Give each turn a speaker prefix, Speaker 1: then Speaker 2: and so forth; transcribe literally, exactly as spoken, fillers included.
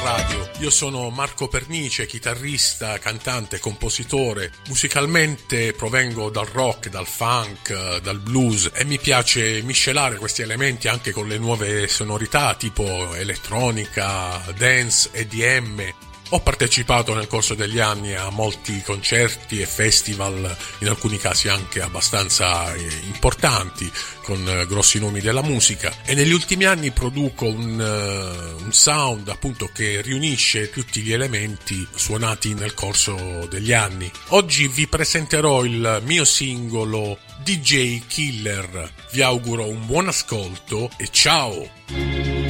Speaker 1: radio. Io sono Marco Pernice, chitarrista, cantante, compositore. Musicalmente provengo dal rock, dal funk, dal blues e mi piace miscelare questi elementi anche con le nuove sonorità tipo elettronica, dance, E D M. Ho partecipato nel corso degli anni a molti concerti e festival, in alcuni casi anche abbastanza importanti, con grossi nomi della musica, e negli ultimi anni produco un, uh, un sound appunto che riunisce tutti gli elementi suonati nel corso degli anni. Oggi vi presenterò il mio singolo D J Killer. Vi auguro un buon ascolto e ciao!